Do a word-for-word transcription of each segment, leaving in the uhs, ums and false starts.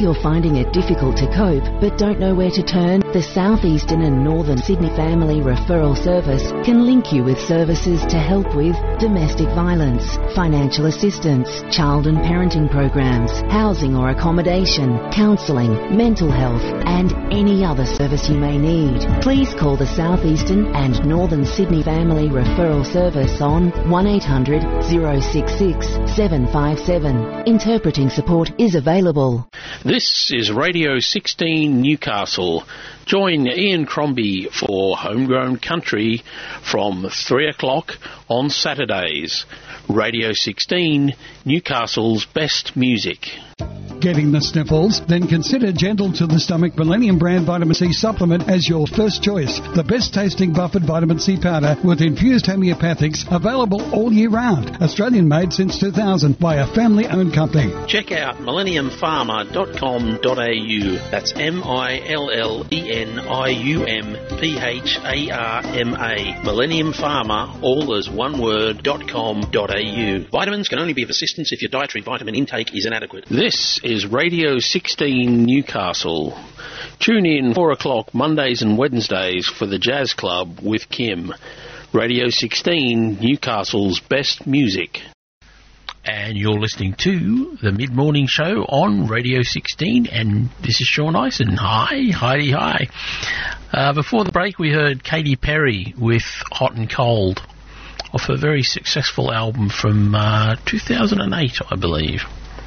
you're finding it difficult to cope but don't know where to turn, the South Eastern and Northern Sydney Family Referral Service can link you with services to help with domestic violence, financial assistance, child and parenting programs, housing or accommodation, counselling, mental health and any other service you may need. Please call the South Eastern and Northern Sydney Family Referral Service on one eight hundred oh six six seven five seven. Interpreting support is available. This is Radio sixteen Newcastle. Join Ian Crombie for Homegrown Country from three o'clock on Saturdays. Radio sixteen, Newcastle's best music. Getting the sniffles? Then consider Gentle to the Stomach Millennium Brand Vitamin C Supplement as your first choice. The best tasting buffered vitamin C powder with infused homeopathics, available all year round. Australian made since two thousand by a family owned company. Check out millennium pharma dot com dot a u. That's M I L L E N I U M P H A R M A. Millennium Pharma, all as one word, dot com dot a u. Vitamins can only be of assistance if your dietary vitamin intake is inadequate. This is Radio sixteen Newcastle. Tune in four o'clock Mondays and Wednesdays for the Jazz Club with Kim. Radio sixteen, Newcastle's best music. And you're listening to the mid-morning show on Radio sixteen, and this is Sean Ison. Hi, Heidi, hi. Uh, before the break, we heard Katy Perry with Hot and Cold off a very successful album from uh, two thousand eight, I believe.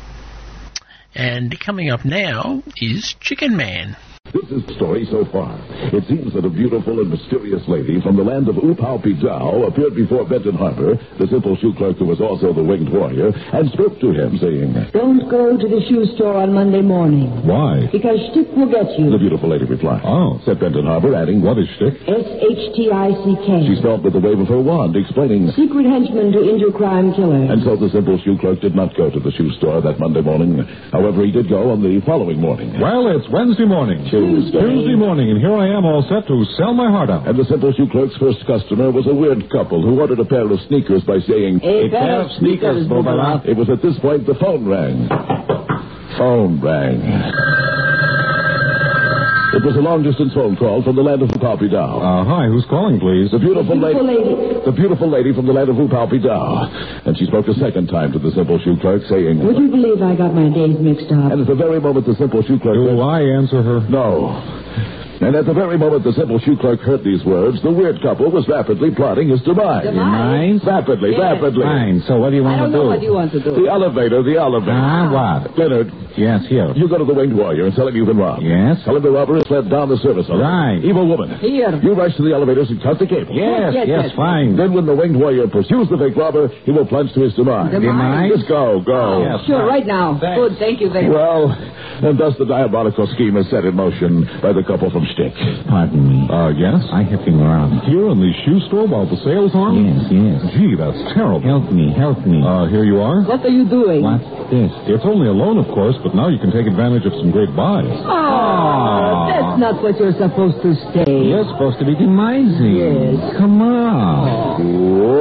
And coming up now is Chicken Man. This is the story so far. It seems that a beautiful and mysterious lady from the land of Upau-Pijau appeared before Benton Harbor, the simple shoe clerk who was also the winged warrior, and spoke to him, saying, "Don't go to the shoe store on Monday morning." "Why?" "Because Stick will get you." The beautiful lady replied. "Oh," said Benton Harbor, adding, "What is Stick?" S H T I C K. She spelled with the wave of her wand, explaining, "Secret henchman to injure crime killer." And so the simple shoe clerk did not go to the shoe store that Monday morning. However, he did go on the following morning. Well, it's Wednesday morning. Tuesday. Tuesday morning, and here I am all set to sell my heart out. And the simple shoe clerk's first customer was a weird couple who ordered a pair of sneakers by saying, "A pair of sneakers, Bobala." It was at this point the phone rang. Phone rang. It was a long-distance phone call from the land of Upau-Pijau. Uh, hi, who's calling, please? The beautiful, beautiful lady, lady. The beautiful lady from the land of Upau-Pijau. And she spoke a second time to the simple shoe clerk, saying, "Would you believe I got my days mixed up?" And at the very moment the simple shoe clerk... Do I answer her? No. And at the very moment the simple shoe clerk heard these words, the weird couple was rapidly plotting his demise. Demise? Rapidly, Yes. rapidly. Fine, so what do you I want don't to do? know what you want to do. The elevator, the elevator. Ah, what? Leonard, Yes, here. you go to the winged warrior and tell him you've been robbed. Yes? Tell him the robber has fled down the service elevator. Right. Evil woman. Here. You rush to the elevators and cut the cable. Yes, Yes, yes, yes. fine. Then when the winged warrior pursues the fake robber, he will plunge to his demise. Demise? Just go, go. Yes, Sure, fine. right now. Thanks. Good, thank you very much. Well, and thus the diabolical scheme is set in motion by the couple from Stick. Pardon me. Uh, yes? I have been around. Here in the shoe store while the sale's on? Yes, yes. Gee, that's terrible. Help me, help me. Uh, here you are. What are you doing? What's this? It's only a loan, of course, but now you can take advantage of some great buys. Oh, that's not what you're supposed to say. You're supposed to be demising. Yes. Come on.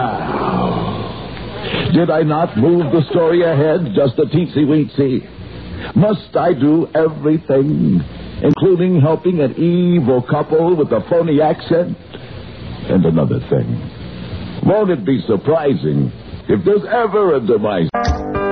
Wow. Did I not move the story ahead just a teensy-weensy? Must I do everything, including helping an evil couple with a phony accent? And another thing. Won't it be surprising if there's ever a demise?